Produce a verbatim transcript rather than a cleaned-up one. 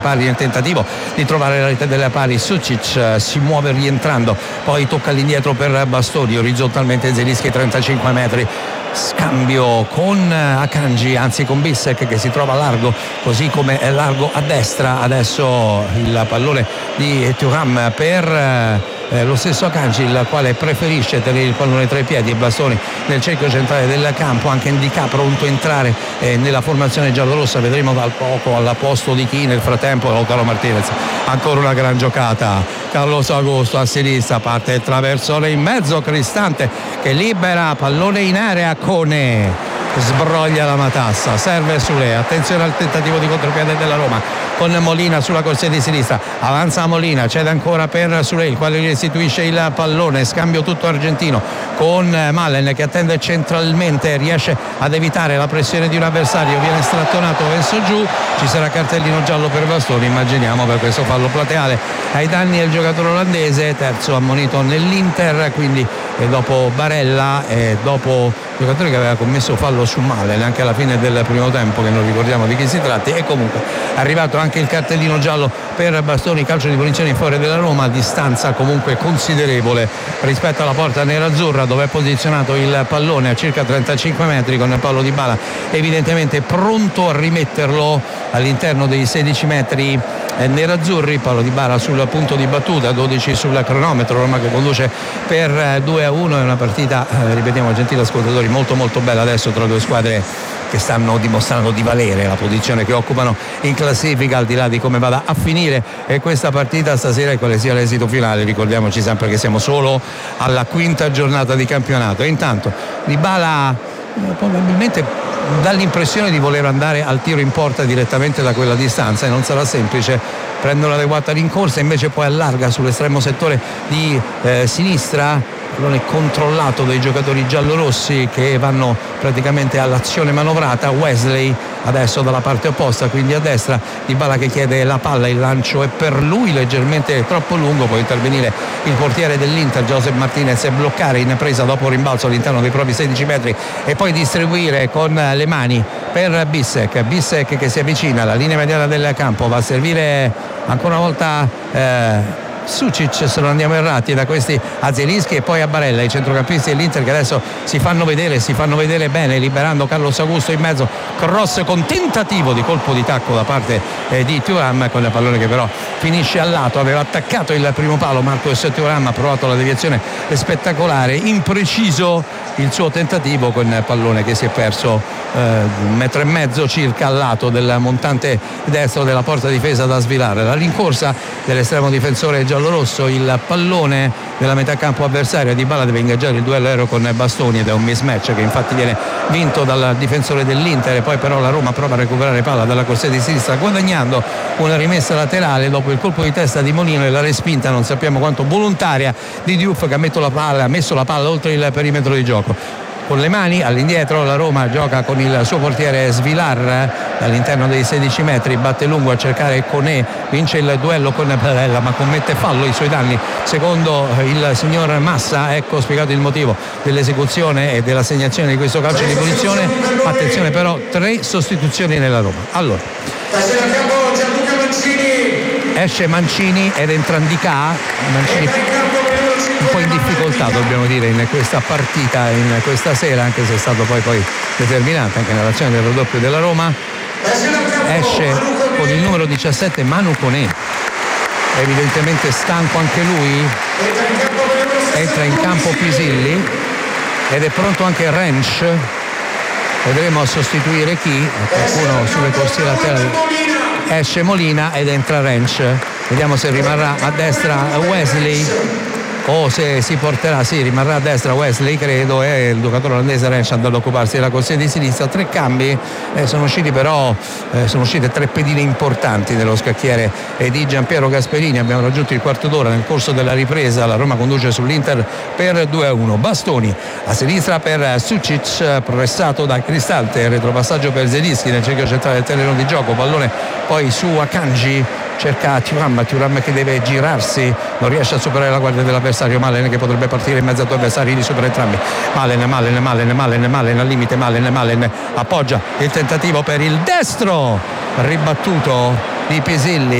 pari nel tentativo di trovare la rete delle pari. Sucic si muove rientrando, poi tocca all'indietro per Bastoni, orizzontalmente Zielinski trentacinque metri, scambio con Akanji, anzi con Bissek che si trova largo, così come è largo a destra. Adesso il pallone di Thuram per Eh, lo stesso Akanji, il quale preferisce tenere il pallone tra i piedi, e Bastoni nel cerchio centrale del campo. Anche Ndicà pronto a entrare eh, nella formazione giallorossa, vedremo dal poco al posto di chi nel frattempo. Lautaro Martinez, ancora una gran giocata, Carlos Augusto a sinistra, parte il traversone in mezzo, Cristante che libera, pallone in area, Cone sbroglia la matassa, serve Sule, attenzione al tentativo di contropiede della Roma con Molina sulla corsia di sinistra, avanza Molina, cede ancora per Sule, il quale restituisce il pallone, scambio tutto argentino con Malen che attende centralmente, riesce ad evitare la pressione di un avversario, viene strattonato verso giù, ci sarà cartellino giallo per Bastoni, immaginiamo, per questo fallo plateale ai danni del giocatore olandese, terzo ammonito nell'Inter, quindi e dopo Barella e dopo il giocatore che aveva commesso fallo su Malen anche alla fine del primo tempo, che non ricordiamo di chi si tratti, e comunque è arrivato anche il cartellino giallo per Bastoni, calcio di punizione in favore della Roma, a distanza comunque considerevole rispetto alla porta nerazzurra dove è posizionato il pallone a circa trentacinque metri, con Paolo Dybala evidentemente pronto a rimetterlo all'interno dei sedici metri nerazzurri. Paolo Dybala sul punto di battuta, dodici sul cronometro, Roma che conduce per due a uno. È una partita, eh, ripetiamo gentili ascoltatori, molto molto bella adesso tra due squadre che stanno dimostrando di valere la posizione che occupano in classifica, al di là di come vada a finire e questa partita stasera e quale sia l'esito finale. Ricordiamoci sempre che siamo solo alla quinta giornata di campionato, e intanto Dybala eh, probabilmente dà l'impressione di voler andare al tiro in porta direttamente da quella distanza, e non sarà semplice. Prende un'adeguata rincorsa, invece poi allarga sull'estremo settore di eh, sinistra, pallone controllato dai giocatori giallorossi che vanno praticamente all'azione manovrata. Wesley adesso dalla parte opposta, quindi a destra, Dybala che chiede la palla, il lancio è per lui leggermente troppo lungo, può intervenire il portiere dell'Inter Josep Martinez e bloccare in presa dopo un rimbalzo all'interno dei propri sedici metri, e poi distribuire con le mani per Bissek. Bissek che si avvicina alla linea mediana del campo, va a servire ancora una volta eh, Sucic, se non andiamo errati, da questi a Zielinski e poi a Barella, i centrocampisti dell'Inter che adesso si fanno vedere, si fanno vedere bene, liberando Carlos Augusto in mezzo, cross con tentativo di colpo di tacco da parte eh, di Thuram, con il pallone che però finisce al lato. Aveva attaccato il primo palo Marcos Thuram, ha provato la deviazione spettacolare, impreciso il suo tentativo, con il pallone che si è perso eh, un metro e mezzo circa al lato del montante destro della porta difesa da svilare. La rincorsa dell'estremo difensore giallorosso, il pallone della metà campo avversaria, Dybala deve ingaggiare il duello aereo con Bastoni ed è un mismatch che infatti viene vinto dal difensore dell'Inter, e poi però la Roma prova a recuperare palla dalla corsia di sinistra guadagnando una rimessa laterale dopo il colpo di testa di Molino e la respinta, non sappiamo quanto volontaria, di Diouf che ha messo la palla, ha messo la palla oltre il perimetro di gioco. Con le mani all'indietro la Roma gioca con il suo portiere Svilar all'interno dei sedici metri, batte lungo a cercare Koné, vince il duello con Barella ma commette fallo ai suoi danni secondo il signor Massa. Ecco spiegato il motivo dell'esecuzione e dell'assegnazione di questo calcio di punizione. Attenzione però, tre sostituzioni nella Roma. Allora esce Mancini ed entra Ndicà. Mancini un po' in difficoltà, dobbiamo dire, in questa partita, in questa sera, anche se è stato poi, poi determinante anche nell'azione del raddoppio della Roma. Esce con il numero diciassette Manu Koné, evidentemente stanco anche lui. Entra in campo Pisilli ed è pronto anche Rensch. Vedremo a sostituire chi, qualcuno sulle corsie laterali. Esce Molina ed entra Rensch. Vediamo se rimarrà a destra Wesley o se si porterà, sì, rimarrà a destra Wesley credo, e il giocatore olandese Rensch andrà ad occuparsi della corsia di sinistra. Tre cambi, eh, sono usciti però eh, sono uscite tre pedine importanti dello scacchiere eh, di Giampiero Gasperini. Abbiamo raggiunto il quarto d'ora nel corso della ripresa, la Roma conduce sull'Inter per due a uno. Bastoni a sinistra per Sucic, pressato da Cristante, retropassaggio per Zielinski nel cerchio centrale del terreno di gioco, pallone poi su Akanji, cerca Thuram, Thuram che deve girarsi, non riesce a superare la guardia dell'avversario. Malen che potrebbe partire in mezzo a due avversari, li supera entrambi. Malen, Malen, Malen, Malen, Malen al limite, Malen, Malen appoggia il tentativo per il destro, ribattuto di Peselli